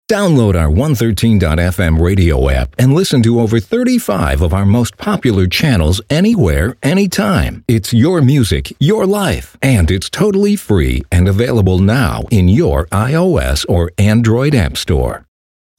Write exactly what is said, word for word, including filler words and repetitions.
Download our one thirteen dot f m radio app and listen to over thirty-five of our most popular channels anywhere, anytime. It's your music, your life, and it's totally free and available now in your iOS or Android app store.